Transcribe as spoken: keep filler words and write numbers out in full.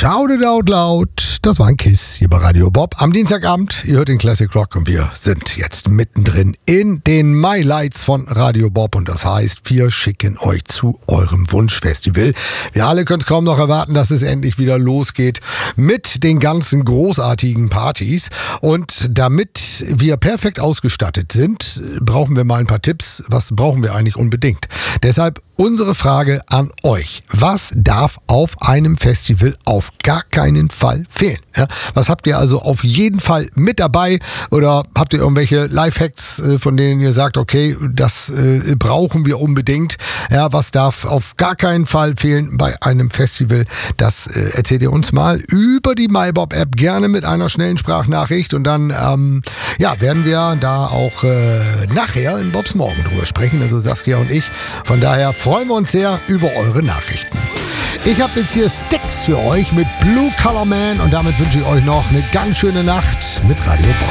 Shout it out loud. Das war ein Kiss hier bei Radio Bob am Dienstagabend. Ihr hört den Classic Rock und wir sind jetzt mittendrin in den My Lights von Radio Bob. Und das heißt, wir schicken euch zu eurem Wunschfestival. Wir alle können es kaum noch erwarten, dass es endlich wieder losgeht mit den ganzen großartigen Partys. Und damit wir perfekt ausgestattet sind, brauchen wir mal ein paar Tipps. Was brauchen wir eigentlich unbedingt? Deshalb unsere Frage an euch. Was darf auf einem Festival auf gar keinen Fall fehlen? Ja, was habt ihr also auf jeden Fall mit dabei? Oder habt ihr irgendwelche Lifehacks, von denen ihr sagt, okay, das äh, brauchen wir unbedingt? Ja, was darf auf gar keinen Fall fehlen bei einem Festival? Das äh, erzählt ihr uns mal über die MyBob-App, gerne mit einer schnellen Sprachnachricht. Und dann ähm, ja, werden wir da auch äh, nachher in Bobs Morgen drüber sprechen, also Saskia und ich. Von daher freuen wir uns sehr über eure Nachrichten. Ich habe jetzt hier Sticks für euch mit Blue Collar Man und damit wünsche ich euch noch eine ganz schöne Nacht mit Radio Bob.